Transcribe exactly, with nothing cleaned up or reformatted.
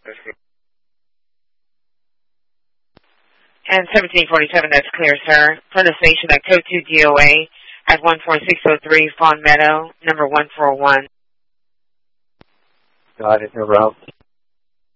And seventeen forty-seven, that's clear, sir. For the station at code two D O A at one four six zero three Fawn Meadow, number one four one. Got it, no route.